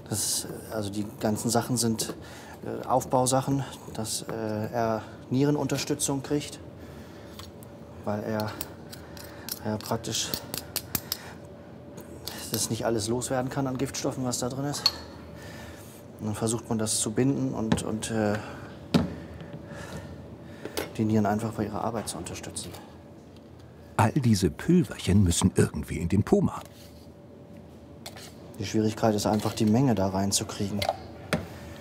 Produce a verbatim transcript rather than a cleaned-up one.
Das, also die ganzen Sachen sind äh, Aufbausachen, dass äh, er Nierenunterstützung kriegt, weil er äh, praktisch das nicht alles loswerden kann an Giftstoffen, was da drin ist. Und dann versucht man das zu binden und, und äh, die Nieren einfach bei ihrer Arbeit zu unterstützen. All diese Pülverchen müssen irgendwie in den Puma. Die Schwierigkeit ist einfach, die Menge da reinzukriegen.